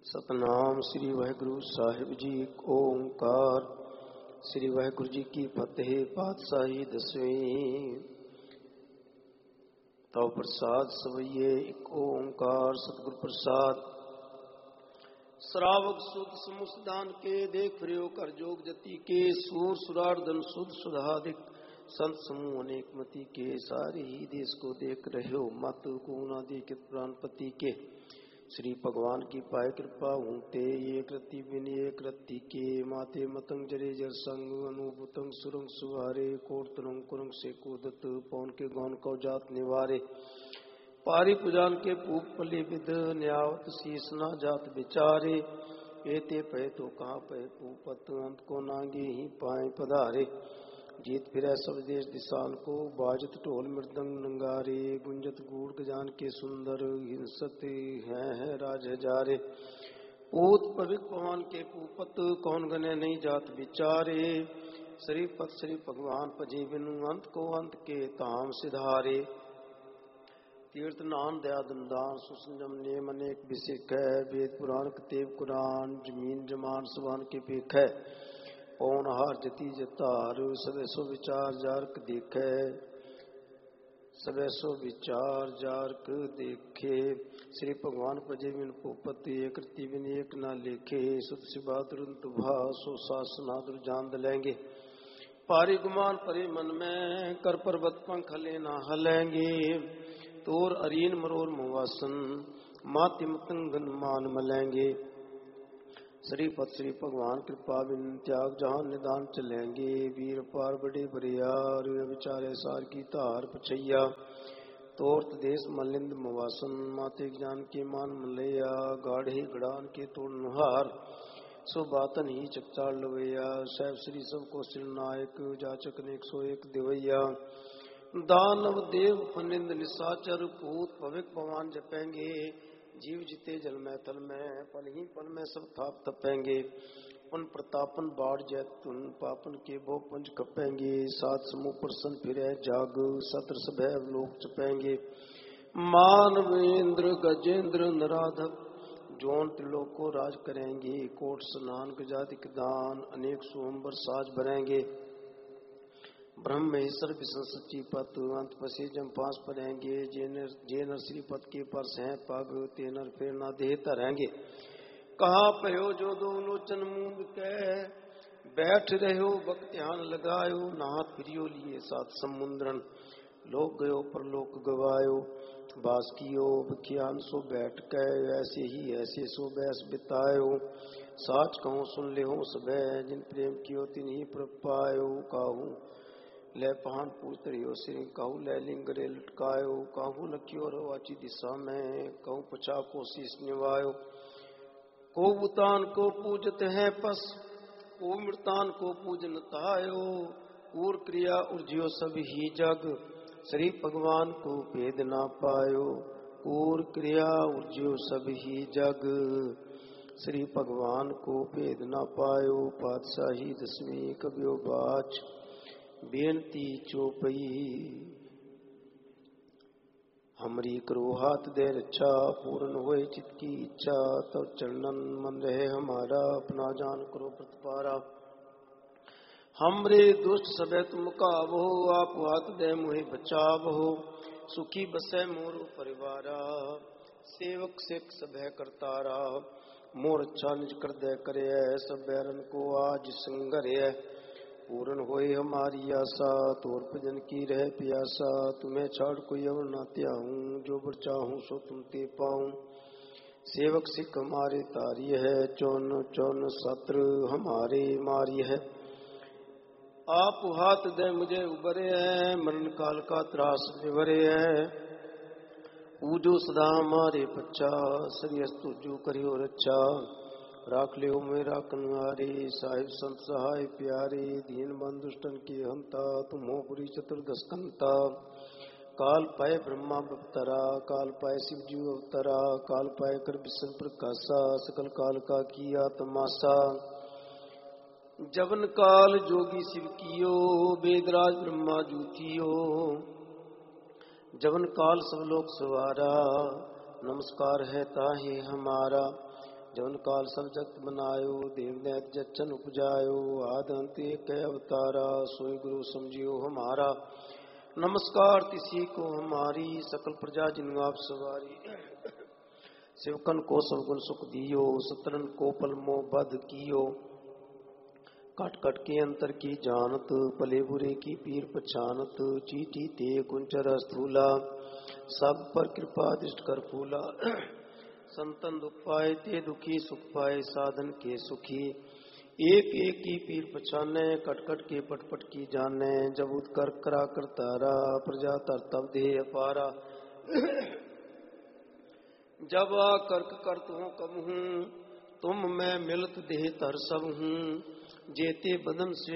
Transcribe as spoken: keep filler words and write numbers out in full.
सतनाम श्री वाहिगुरु साहिब जी। ओंकार श्री वाहिगुरु जी की फतेह। पातशाही दसवीं। तव प्रसाद सवैये एक ओंकार सतगुरु प्रसाद। श्रावक सुध समुसदान के देख फ्रियो कर जोग जति के सूर सुरार्दन सुध सुधाधिक संत समूह अनेक मति के सारे ही देश को देख रहे हो मत को ना देखित प्राणपति के। श्री भगवान की पाय कृपा ऊँटे एक रति बिन एक रति के माते मतंग जरे जर संग अनुभूतंग सुरंग सुहारे कोर्तरंग कुरंग से कोदत पौन के गौन को जात निवारे पारी पुजान के पूप पली विद न्यावत शीसना जात बिचारे एते पै तो कहाँ पै पूपत अंत को नांगे ही पाए पधारे जीत फिरै सब देश दिशान को बाजत ढोल मृदंग नंगारे गुंजत गूढ़ गजान के सुंदर हिंसत है, है राज हजारे पूत पविक पवन के पूपत कौन गने नहीं जात बिचारे श्री पत श्री भगवान पजे बिनु अंत को अंत के ताम सिधारे तीर्थ नाम दया दंदान सुसंजम नेम अनेक बिसिक है वेद पुराण कतेब कुरान जमीन जमान सुबान के पेख है पौन हार जति जतार सबे सो विचार जारक देखे सबे सो विचार जारक देखे श्री भगवान पजे बिन पोपत एक रति बिन एक ना लेखे सुत सिबादुर भा सो सासनादुर जान दलेंगे पारी गुमान परे मन में कर पर्वत पंख हले ना हलेंगे तोर अरीन मरोर मुवासन माति मतंगन मान मलेंगे श्री पत श्री भगवान कृपा बिन त्याग जहान निदान चलेंगे वीर पार बड़े बरियार विचारे सार की तार पछैया तोर्त देश मलिंद मवासन माते ज्ञान के मान मलैया गाढ़े गड़ान के तोड़ नुहार सो बातन ही चकचार लवैया साहब श्री सब को नायक जाचक ने एक सौ एक दिवैया दानव देव फनिंद निशाचर पूत भविक पवान जपेंगे जीव जिते जल में तल में पल ही पल में सब थाप तपेंगे उन प्रतापन बाढ़ जैतुन पापन के भो पंच कपेंगे सात समूह प्रसन्न फिरे जाग सत्र सभैव लोक चपेंगे मानव इंद्र गजेंद्र नराधव जोन त्रिलोक को राज करेंगे कोट स्नान गजादिक दान अनेक सोमबर साज भरेंगे ब्रह्मेश्वर विष्णु सच्ची पत अंत पसी जम पास पड़ेंगे जेनर जेनर श्री पद के परस हैं पग तेनर फिर ना देह तरेंगे कहाँ पयो जो दो लोचन मुंह कह बैठ रहो बक ध्यान लगायो नाथ प्रियो लिए सात समुद्रन लोक गयो पर लोक गवायो बास कियो बखियान सो बैठ गए ऐसे ही ऐसे सो बैस बितायो साच कहूँ सुन ले हो सब जिन प्रेम कियो तिन ही पर पायो कहूँ ले पहान पूतरियो सिर कहूँ ले लिंगरे लटकायो कहूँ लखियो रवाची दिशा में कहूँ पचा को शीस निवायो को बुतान को पूजत है पस को मृतान को पूजन तायो पूर क्रिया उर्जियो सब ही जग श्री भगवान को भेद ना पायो पूर क्रिया उर्जियो सब ही जग श्री भगवान को भेद ना पायो पातशाही दसवीं कबियो बाच बेनती चौपई हमरी करो हाथ दे रक्षा पूर्ण होए चित की इच्छा तब चरणन मन रहे हमारा अपना जान करो प्रतिपारा हमरे दुष्ट सबे तुम कावो आप हाथ दे मुहे बचावो सुखी बसे मोर परिवारा सेवक सेक सबे करतारा मोर अच्छा निज कर दे करे सब बैरन को आज संगरे पूर्ण होए हमारी आशा तोर भजन की रह प्यासा तुम्हें छाड़ कोई अवर ना त्याहूँ जो बर चाहूँ सो तुम ते पाऊँ सेवक सिख हमारे तारी है चौन चौन सत्र हमारे मारी है आप हाथ दे मुझे उबरे है मरण काल का त्रास निवरे है पूजो सदा हमारे बच्चा सभी अस्तु जो करियो रक्षा राख लियो मेरा कन्वारे साहिब संत सहाय प्यारे दीन बंधुष्टन की हंता तुम हो पुरी चतुर्दश कंता काल पाए ब्रह्मा अवतरा काल पाए शिव जी अवतरा काल पाए कर विष्णु प्रकाशा सकल काल का किया तमाशा जवन काल जोगी शिव कियो वेदराज ब्रह्मा जूथियो जवन काल सब लोग सवारा नमस्कार है ताहे हमारा जवन काल सब जगत बनायो, देवदैत जच्छन उपजायो, आद अंत एक अवतारा, सोई गुरु समझियो हमारा। नमस्कार तिसी को हमारी, सकल प्रजा जिन्हों आप सवारी। शिवकन को सब गुण सुख दियो, सतरन को पल मोह बध कियो, कट कट के अंतर की जानत, भले बुरे की पीर पछानत, चीटी ते कुंचर स्थूला, सब पर कृपा दृष्ट कर फूला। संतन दुख पाए ते दुखी, सुख पाए साधन के सुखी, एक एक की पीर पछाने, कटकट के पटपट की जाने, जब उत्कर करा कर तारा, प्रजा तर तब दे अपारा। जब आ कर्क करत हूँ कब हूँ, तुम मैं मिलत देह तर सब हूँ, जेते बदन से